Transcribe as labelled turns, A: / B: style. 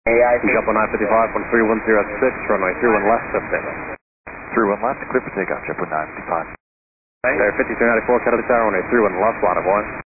A: He's up on 955 on 3106, runway 31 left, September.
B: 31 left, clear for takeoff, JetBlue 955.
A: There, 5394, Kennedy Tower, runway 31 left, line of 1.